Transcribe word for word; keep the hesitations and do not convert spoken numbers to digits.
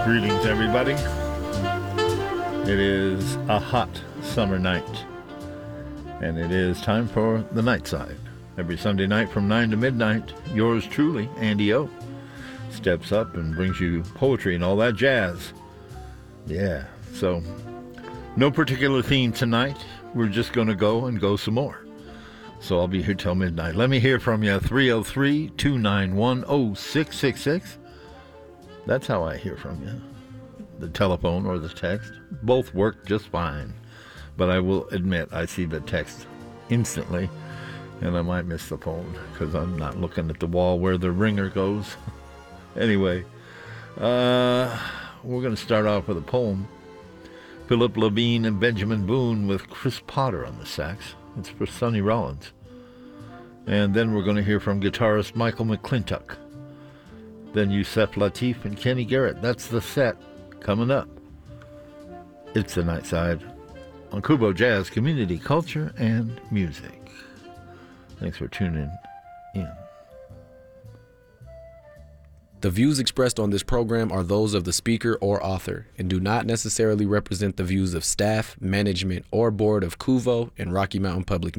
Greetings, everybody. It is a hot summer night, and it is time for the Night Side. Every Sunday night from nine to midnight, yours truly, Andy O, steps up and brings you poetry and all that jazz. Yeah, so no particular theme tonight. We're just going to go and go some more. So I'll be here till midnight. Let me hear from you, three oh three, two nine one, oh six six six. That's how I hear from you. The telephone or the text. Both work just fine. But I will admit, I see the text instantly, and I might miss the phone because I'm not looking at the wall where the ringer goes. Anyway, uh, we're going to start off with a poem. Philip Levine and Benjamin Boone with Chris Potter on the sax. It's for Sonny Rollins. And then we're going to hear from guitarist Michael McClintock. Then Yusef Lateef and Kenny Garrett. That's the set coming up. It's the Night Side on Kubo Jazz, Community Culture and Music. Thanks for tuning in. The views expressed on this program are those of the speaker or author and do not necessarily represent the views of staff, management, or board of Kuvo and Rocky Mountain Public Media.